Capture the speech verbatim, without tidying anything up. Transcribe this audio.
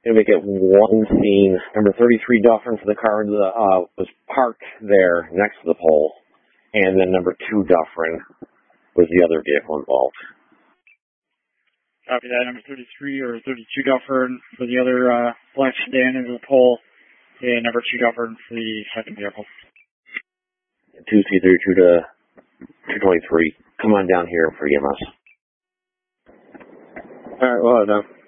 Gonna make it one scene. Number thirty-three Dufferin for the car the, uh, was parked there next to the pole, and then number two Dufferin was the other vehicle involved. Copy that. Number thirty-three or thirty-two Dufferin for the other uh, black sedan into the pole, and number two Dufferin for the second vehicle. two C thirty-two to two twenty-three. Come on down here for E M S. All right, well done.